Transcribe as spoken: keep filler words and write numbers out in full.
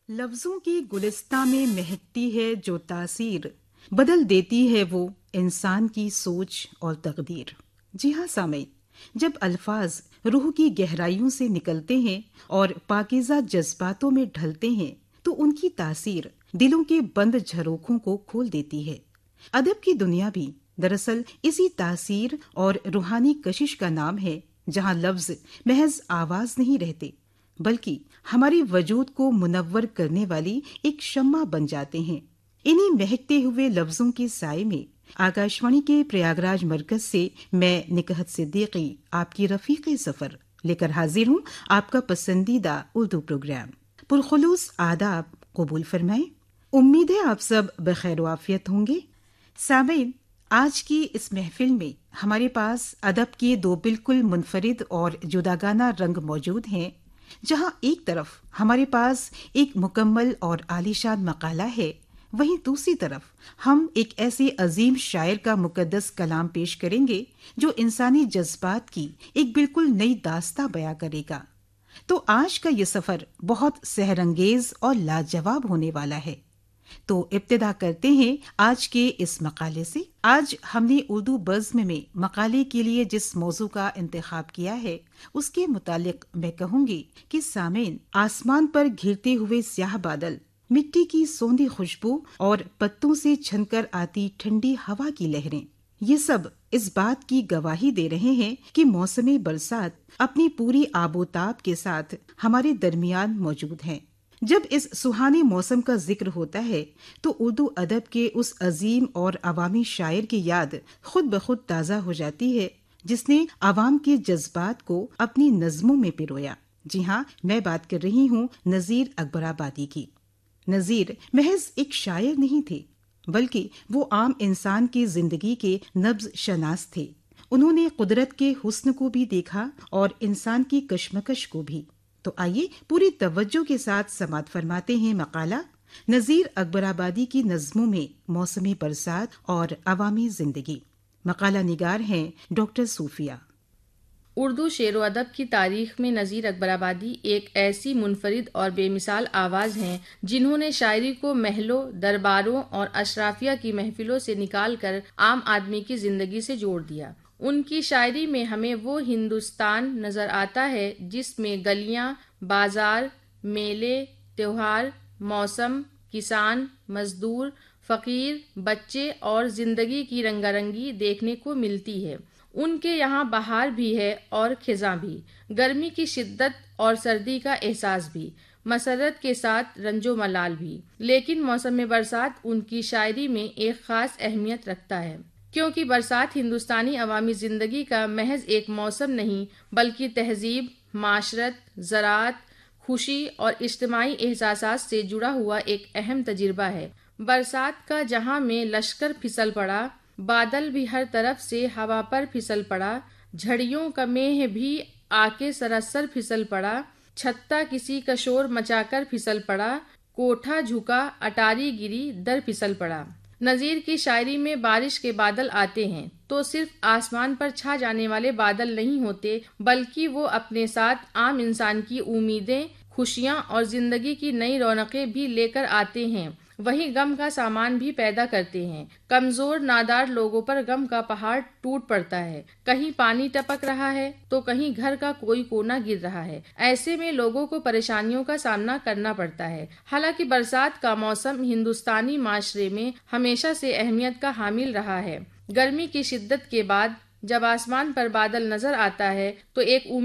لفظوں کی گلستہ میں مہکتی ہے جو تاثیر، بدل دیتی ہے وہ انسان کی سوچ اور تقدیر۔ جی ہاں سامعین، جب الفاظ روح کی گہرائیوں سے نکلتے ہیں اور پاکیزہ جذباتوں میں ڈھلتے ہیں تو ان کی تاثیر دلوں کے بند جھروکھوں کو کھول دیتی ہے۔ ادب کی دنیا بھی دراصل اسی تاثیر اور روحانی کشش کا نام ہے، جہاں لفظ محض آواز نہیں رہتے بلکہ ہمارے وجود کو منور کرنے والی ایک شمع بن جاتے ہیں۔ انہی مہکتے ہوئے لفظوں کے سائے میں آکاشوانی کے پریاگراج مرکز سے میں نکہت صدیقی آپ کی رفیق سفر لے کر حاضر ہوں، آپ کا پسندیدہ اردو پروگرام پرخلوص آداب قبول فرمائیں۔ امید ہے آپ سب بخیر و عافیت ہوں گے۔ سامعین، آج کی اس محفل میں ہمارے پاس ادب کے دو بالکل منفرد اور جداگانہ رنگ موجود ہیں۔ جہاں ایک طرف ہمارے پاس ایک مکمل اور عالیشان مقالہ ہے، وہیں دوسری طرف ہم ایک ایسے عظیم شاعر کا مقدس کلام پیش کریں گے جو انسانی جذبات کی ایک بالکل نئی داستاں بیان کرے گا۔ تو آج کا یہ سفر بہت سحر انگیز اور لاجواب ہونے والا ہے۔ تو ابتدا کرتے ہیں آج کے اس مقالے سے۔ آج ہم نے اردو بزم میں مقالے کے لیے جس موضوع کا انتخاب کیا ہے اس کے متعلق میں کہوں گی کہ سامعین، آسمان پر گھرتے ہوئے سیاہ بادل، مٹی کی سوندھی خوشبو اور پتوں سے چھن کر آتی ٹھنڈی ہوا کی لہریں، یہ سب اس بات کی گواہی دے رہے ہیں کہ موسم برسات اپنی پوری آب و تاب کے ساتھ ہمارے درمیان موجود ہیں۔ جب اس سہانے موسم کا ذکر ہوتا ہے تو اردو ادب کے اس عظیم اور عوامی شاعر کی یاد خود بخود تازہ ہو جاتی ہے جس نے عوام کے جذبات کو اپنی نظموں میں پرویا۔ جی ہاں، میں بات کر رہی ہوں نذیر اکبر آبادی کی۔ نذیر محض ایک شاعر نہیں تھے بلکہ وہ عام انسان کی زندگی کے نبض شناس تھے۔ انہوں نے قدرت کے حسن کو بھی دیکھا اور انسان کی کشمکش کو بھی۔ تو آئیے پوری توجہ کے ساتھ سماعت فرماتے ہیں مقالہ نذیر اکبر آبادی کی نظموں میں موسمی برسات اور عوامی زندگی۔ مقالہ نگار ہیں ڈاکٹر صوفیہ۔ اردو شعر و ادب کی تاریخ میں نذیر اکبر آبادی ایک ایسی منفرد اور بے مثال آواز ہیں جنہوں نے شاعری کو محلوں، درباروں اور اشرافیہ کی محفلوں سے نکال کر عام آدمی کی زندگی سے جوڑ دیا۔ ان کی شاعری میں ہمیں وہ ہندوستان نظر آتا ہے جس میں گلیاں، بازار، میلے، تہوار، موسم، کسان، مزدور، فقیر، بچے اور زندگی کی رنگا رنگی دیکھنے کو ملتی ہے۔ ان کے یہاں بہار بھی ہے اور خزاں بھی، گرمی کی شدت اور سردی کا احساس بھی، مسرت کے ساتھ رنج و ملال بھی، لیکن موسم برسات ان کی شاعری میں ایک خاص اہمیت رکھتا ہے، کیونکہ برسات ہندوستانی عوامی زندگی کا محض ایک موسم نہیں بلکہ تہذیب، معاشرت، زراعت، خوشی اور اجتماعی احساسات سے جڑا ہوا ایک اہم تجربہ ہے۔ برسات کا جہاں میں لشکر پھسل پڑا، بادل بھی ہر طرف سے ہوا پر پھسل پڑا، جھڑیوں کا مہ بھی آ کے سراسر پھسل پڑا، چھتا کسی کا شور مچا کر پھسل پڑا، کوٹھا جھکا، اٹاری گری، در پھسل پڑا۔ نذیر کی شاعری میں بارش کے بادل آتے ہیں تو صرف آسمان پر چھا جانے والے بادل نہیں ہوتے بلکہ وہ اپنے ساتھ عام انسان کی امیدیں، خوشیاں اور زندگی کی نئی رونقیں بھی لے کر آتے ہیں، وہیں غم کا سامان بھی پیدا کرتے ہیں۔ کمزور نادار لوگوں پر غم کا پہاڑ ٹوٹ پڑتا ہے، کہیں پانی ٹپک رہا ہے تو کہیں گھر کا کوئی کونا گر رہا ہے۔ ایسے میں لوگوں کو پریشانیوں کا سامنا کرنا پڑتا ہے۔ حالانکہ برسات کا موسم ہندوستانی معاشرے میں ہمیشہ سے اہمیت کا حامل رہا ہے۔ گرمی کی شدت کے بعد جب آسمان پر بادل نظر آتا ہے تو ایک